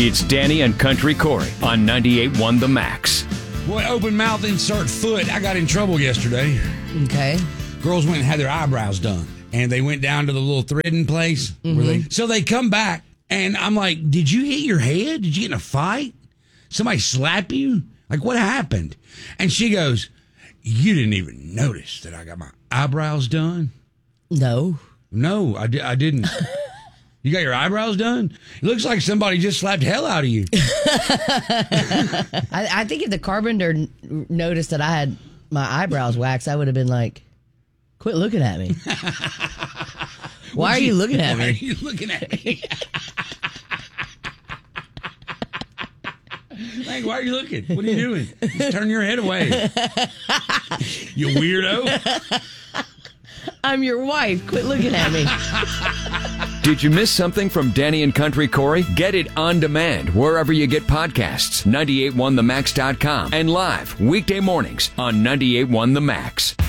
It's Danny and Country Corey on 98.1 The Max. Boy, open mouth, insert foot. I got in trouble yesterday. Okay. Girls went and had their eyebrows done, and they went down to the little threading place. So they come back, and I'm like, did you hit your head? Did you get in a fight? Somebody slap you? Like, what happened? And she goes, you didn't even notice that I got my eyebrows done? No, I didn't. You got your eyebrows done? It looks like somebody just slapped hell out of you. I think if the carpenter noticed that I had my eyebrows waxed, I would have been like, quit looking at me. Why are you looking at me? Why are you looking at me? Like, why are you looking? What are you doing? Just turn your head away. You weirdo. I'm your wife. Quit looking at me. Did you miss something from Danny and Country Corey? Get it on demand wherever you get podcasts. 981themax.com and live weekday mornings on 98.1 The Max.